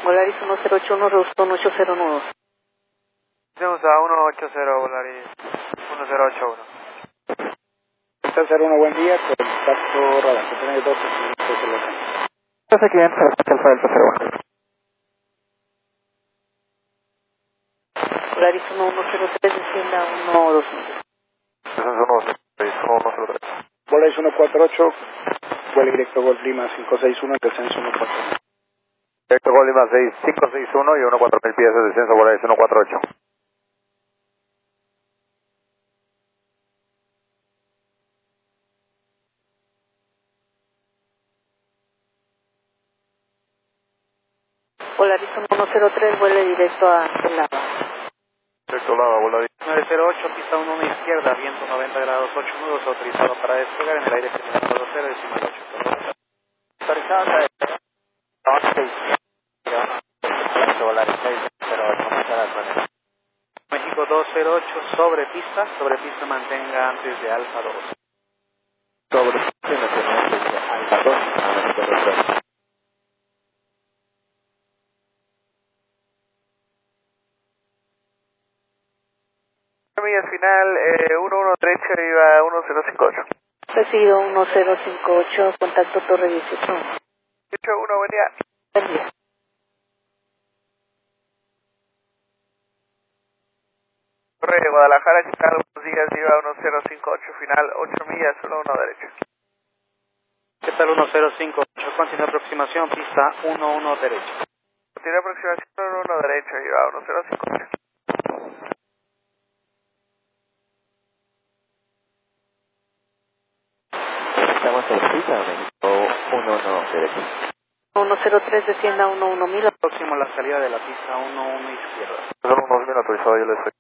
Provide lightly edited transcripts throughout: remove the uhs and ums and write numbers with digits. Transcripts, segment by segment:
Volaris 1081, Houston 80 nudos. Tenemos a 180 Volaris 1081. Está 01, buen día, contacto radar, que tiene 12 minutos de la calle. Entonces, cliente, Alfa Delta 01. Volaris 1103, descienda a 120. Descenso 103. Volaris 148, vuelo directo Golf Lima 561, descenso 148. Directo Gol Lima 6561 y 14000 pies de descenso Volaris 148. Volaris 103, vuele directo a Celada. Directo Lava, Volaris 908, pista 11 izquierda, viento 90 grados, 8 nudos, autorizado para despegar en el aire general 40, decimal 8. Autorizado para despegar. 11 izquierda. Volaris 608, muchas gracias. México 208, sobre pista mantenga antes de Alfa 2. Sobre pista mantenga antes de Alfa 2. millas final 11 derecha iba 1058. Recibido 1058, contacto Torre 18. 181, buen día. Buen día. Torre de Guadalajara, Chicago, buenos días, iba 1058, final 8 millas, 11 derecha. ¿Qué tal 1058? Continua aproximación, pista 11 derecha. Continua aproximación 11 derecha, iba 1058. Estamos en pista, México 11 derecha. 103, descienda a 11000. Próximo a la salida de la pista 11 izquierda. Son unos bien autorizados, yo les estoy.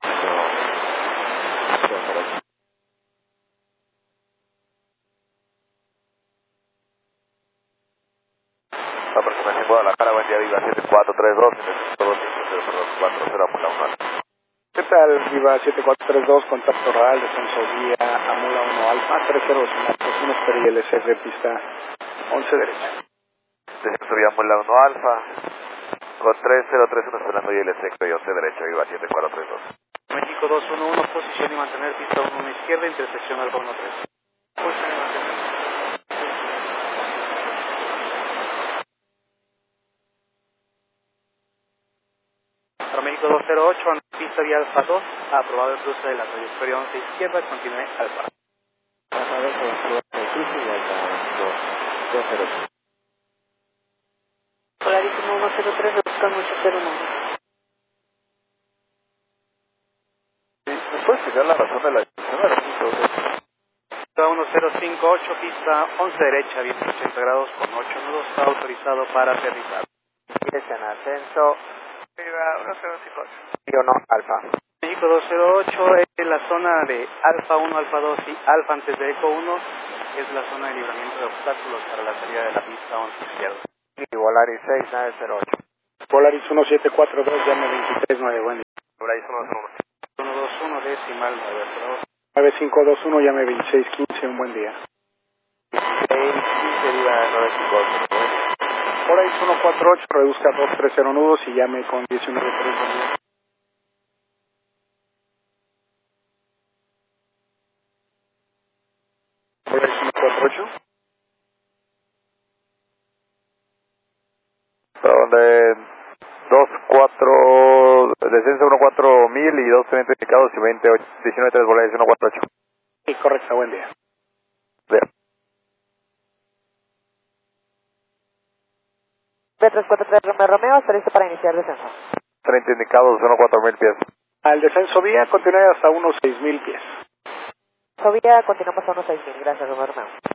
La aproximación en Guadalajara, buen día, Viva 7432, en el sector 240 por la 1. ¿Qué tal, Viva 7432, contacto radar, descenso vía Amula 1 Alfa, 30 1 espera ILC de pista 11 derecha. Descenso vía Amula 1 Alfa, con 3031 esperando ILC, y 11 derecha, Viva 7432. México 211, posición y mantener pista 11 izquierda, intersección Alfa 13. Posición y mantener. Para México 208, pista vía Alfa 2, aprobado el cruce de la trayectoria 11 izquierda, continúe Alfa. Alfa 2, y Alfa 2 derecha. Volaris 1103, Houston 809. ¿Me puedes explicar la razón de la decisión de la pista? 1058, pista 11 derecha, viento 80 grados con 8 nudos, está autorizado para aterrizar. Dirección ascenso, Viva 1058. y 1 Alfa. México 208 es la zona de Alfa 1, Alfa 2 y Alfa antes de Eco 1, es la zona de libramiento de obstáculos para la salida de la pista 11 izquierda. Y Volaris 6908. Volaris 1742, llame 239, buen día. Volaris 121. 121, decimal 902. 9521, llame 2615, un buen día. 615 Viva 958. Volaris 148, reduzca 230 nudos y llame con 193, buen día. Volaris 148. Donde 24, descenso 14000 y 2 identificados y 193 Volaris 148. Sí, correcto, buen día. Bien. B343 Romeo, está listo para iniciar descenso. 30 indicados, 14000 pies. Al descenso vía, continúe hasta unos 6000 pies. Sovía, continuamos a unos 6000. Gracias, Romeo.